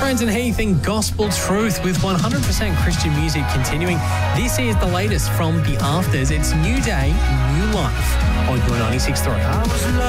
Crohn's and Heath and Gospel Truth with 100% Christian music continuing. This is the latest from The Afters. It's New Day, New Life on your 96.3.